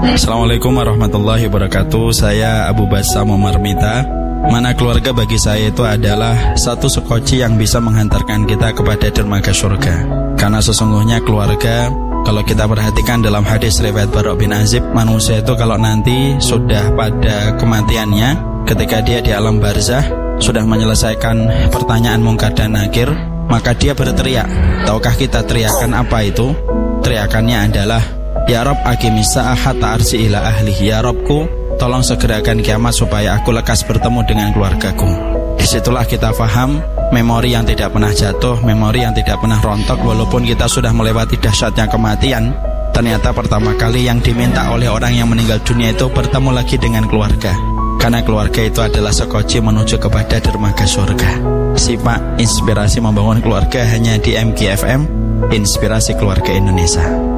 Assalamualaikum warahmatullahi wabarakatuh. Saya Abu Bassam Marmita. Mana keluarga bagi saya itu adalah satu sekoci yang bisa menghantarkan kita kepada dermaga surga. Karena sesungguhnya keluarga, kalau kita perhatikan dalam hadis riwayat Bara' bin Azib, manusia itu kalau nanti sudah pada kematiannya, ketika dia di alam barzah sudah menyelesaikan pertanyaan mungkar dan nakir, maka dia berteriak. Tahukah kita teriakan apa itu? Teriakannya adalah, Ya Rabb aqimis sa'ah hatta arsi ila ahli. Ya Rabbku, tolong segerakan kiamat supaya aku lekas bertemu dengan keluargaku. Disitulah kita faham memori yang tidak pernah jatuh, memori yang tidak pernah rontok. Walaupun kita sudah melewati dahsyatnya kematian, ternyata pertama kali yang diminta oleh orang yang meninggal dunia itu bertemu lagi dengan keluarga. Karena keluarga itu adalah sekoci menuju kepada dermaga surga. Simak inspirasi membangun keluarga hanya di MKFM, Inspirasi Keluarga Indonesia.